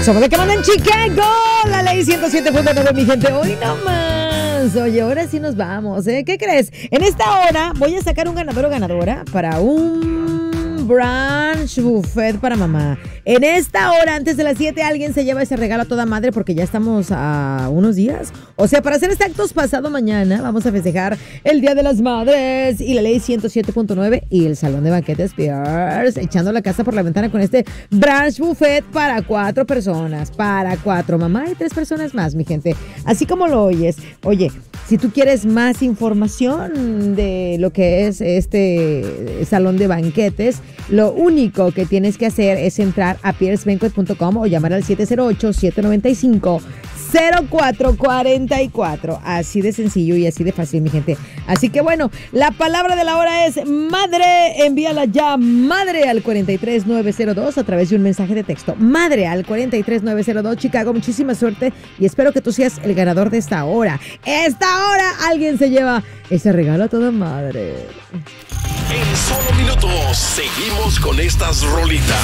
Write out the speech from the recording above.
Somos de que mandan Chicago, la ley 107.9, mi gente. Hoy no más. Oye, ahora sí nos vamos, ¿eh? ¿Qué crees? En esta hora voy a sacar un ganador o ganadora para un brunch buffet para mamá. En esta hora, antes de las 7, alguien se lleva ese regalo a toda madre porque ya estamos a unos días. O sea, para ser exactos, pasado mañana vamos a festejar el Día de las Madres y la ley 107.9 y el Salón de Banquetes Pierce, echando la casa por la ventana con este brunch buffet para 4 personas. Para 4, mamá y 3 personas más, mi gente. Así como lo oyes. Oye, si tú quieres más información de lo que es este salón de banquetes, lo único que tienes que hacer es entrar a piercebanquet.com o llamar al 708-795-0444. Así de sencillo y así de fácil, mi gente. Así que bueno, la palabra de la hora es madre. Envíala ya, madre, al 43902 a través de un mensaje de texto. Madre al 43902, Chicago. Muchísima suerte y espero que tú seas el ganador de esta hora. Esta hora alguien se lleva ese regalo a toda madre. En solo minutos seguimos con estas rolitas.